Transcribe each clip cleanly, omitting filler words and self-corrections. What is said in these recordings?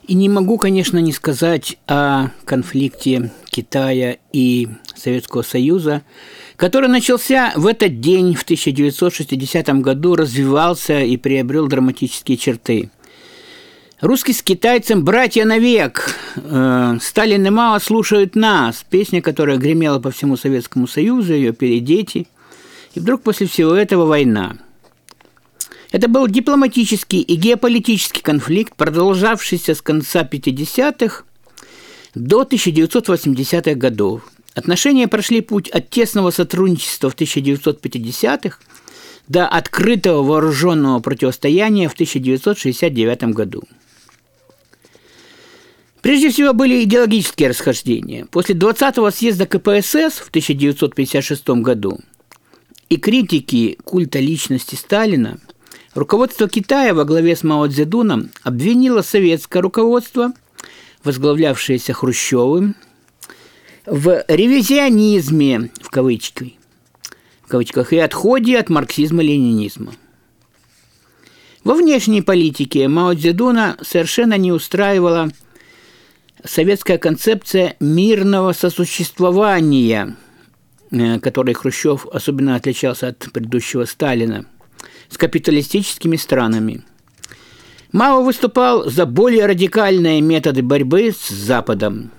И не могу, конечно, не сказать о конфликте Китая и Советского Союза, который начался в этот день, в 1960 году, развивался и приобрел драматические черты. Русские с китайцем братья навек. Сталин и Мао слушают нас. Песня, которая гремела по всему Советскому Союзу, ее пели дети. И вдруг после всего этого война. Это был дипломатический и геополитический конфликт, продолжавшийся с конца 50-х до 1980-х годов. Отношения прошли путь от тесного сотрудничества в 1950-х до открытого вооруженного противостояния в 1969 году. Прежде всего были идеологические расхождения. После 20-го съезда КПСС в 1956 году и критики культа личности Сталина руководство Китая во главе с Мао Цзэдуном обвинило советское руководство, возглавлявшееся Хрущевым, в ревизионизме, в кавычках, и отходе от марксизма-ленинизма. Во внешней политике Мао Цзэдуна совершенно не устраивала советская концепция мирного сосуществования, которой Хрущев особенно отличался от предыдущего Сталина, с капиталистическими странами. Мао выступал за более радикальные методы борьбы с Западом.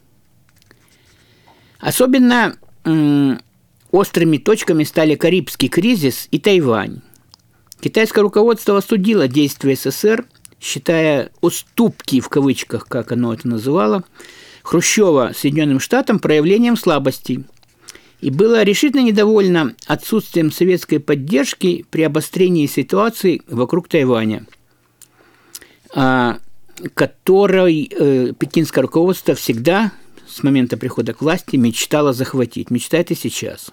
Особенно острыми точками стали Карибский кризис и Тайвань. Китайское руководство осудило действия СССР, считая «уступки», в кавычках, как оно это называло, Хрущева Соединенным Штатам проявлением слабости и было решительно недовольно отсутствием советской поддержки при обострении ситуации вокруг Тайваня, которой пекинское руководство всегда с момента прихода к власти мечтало захватить, мечтает и сейчас.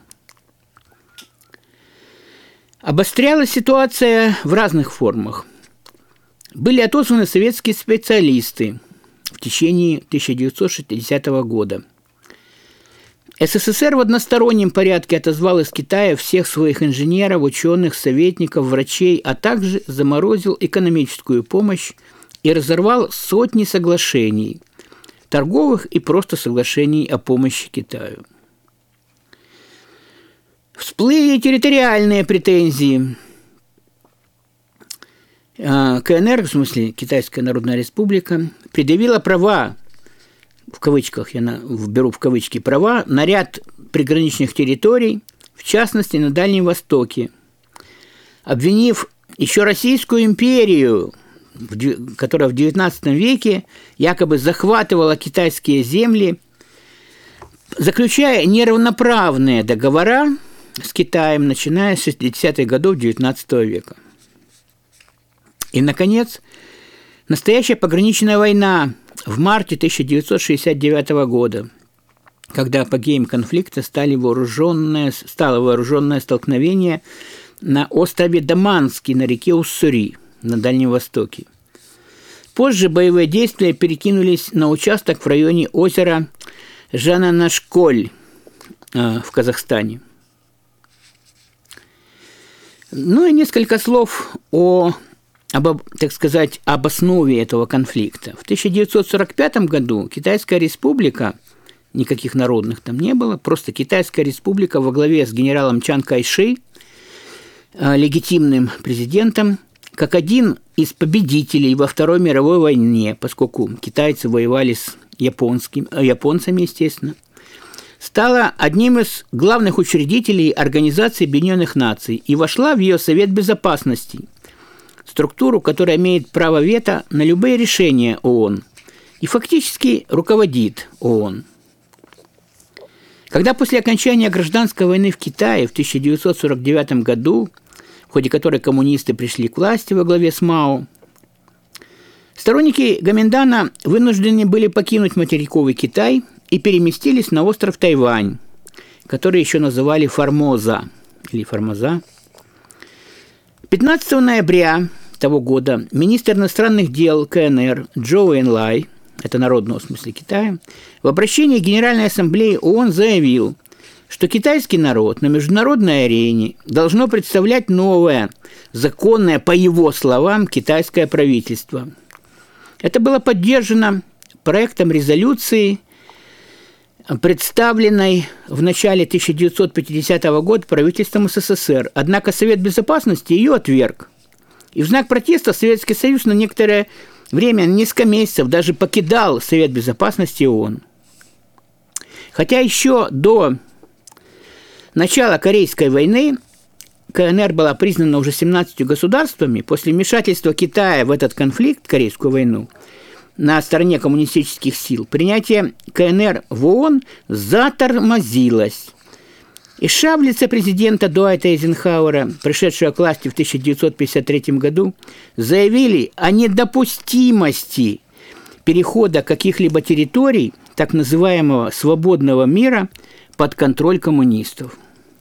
Обострялась ситуация в разных формах. Были отозваны советские специалисты в течение 1960 года. СССР в одностороннем порядке отозвал из Китая всех своих инженеров, ученых, советников, врачей, а также заморозил экономическую помощь и разорвал сотни соглашений, торговых и просто соглашений о помощи Китаю. Всплыли территориальные претензии. КНР, в смысле Китайская Народная Республика, предъявила права, в кавычках, я беру в кавычки, права на ряд приграничных территорий, в частности, на Дальнем Востоке, обвинив еще Российскую империю, которая в XIX веке якобы захватывала китайские земли, заключая неравноправные договора с Китаем, начиная с 60-х годов XIX века. И, наконец, настоящая пограничная война в марте 1969 года, когда апогеем конфликта стало вооруженное столкновение на острове Даманский на реке Уссури на Дальнем Востоке. Позже боевые действия перекинулись на участок в районе озера Жананашколь в Казахстане. Ну и несколько слов об основе этого конфликта. В 1945 году Китайская республика, никаких народных там не было, просто Китайская республика во главе с генералом Чан Кайши, легитимным президентом, как один из победителей во Второй мировой войне, поскольку китайцы воевали с японцами, естественно, стала одним из главных учредителей Организации Объединенных Наций и вошла в ее Совет Безопасности, структуру, которая имеет право вето на любые решения ООН и фактически руководит ООН. Когда после окончания гражданской войны в Китае в 1949 году, в ходе которой коммунисты пришли к власти во главе с Мао, сторонники Гоминдана вынуждены были покинуть материковый Китай и переместились на остров Тайвань, который еще называли Формоза или Формоза. 15 ноября того года министр иностранных дел КНР Чжоу Энлай, это народного в смысле Китая, в обращении к Генеральной Ассамблее ООН заявил, что китайский народ на международной арене должно представлять новое, законное, по его словам, китайское правительство. Это было поддержано проектом резолюции, представленной в начале 1950 года правительством СССР. Однако Совет Безопасности ее отверг. И в знак протеста Советский Союз на некоторое время, несколько месяцев, даже покидал Совет Безопасности ООН. Хотя еще до начала Корейской войны КНР была признана уже 17 государствами, после вмешательства Китая в этот конфликт, Корейскую войну, на стороне коммунистических сил, принятие КНР в ООН затормозилось. И США в лице президента Дуайта Эйзенхауэра, пришедшего к власти в 1953 году, заявили о недопустимости перехода каких-либо территорий так называемого свободного мира под контроль коммунистов.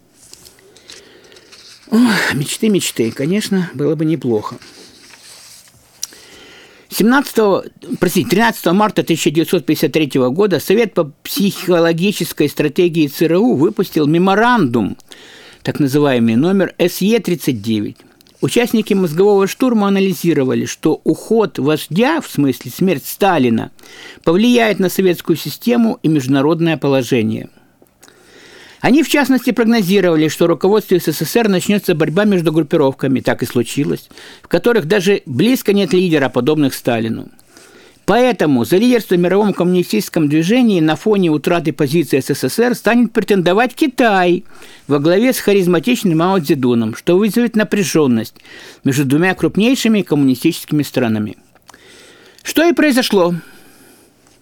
Мечты, конечно, было бы неплохо. 13 марта 1953 года Совет по психологической стратегии ЦРУ выпустил меморандум, так называемый номер СЕ-39. Участники мозгового штурма анализировали, что уход вождя, в смысле смерть Сталина, повлияет на советскую систему и международное положение. Они, в частности, прогнозировали, что в руководстве СССР начнется борьба между группировками, так и случилось, в которых даже близко нет лидера, подобных Сталину. Поэтому за лидерство в мировом коммунистическом движении на фоне утраты позиции СССР станет претендовать Китай во главе с харизматичным Мао Цзэдуном, что вызовет напряженность между двумя крупнейшими коммунистическими странами. Что и произошло.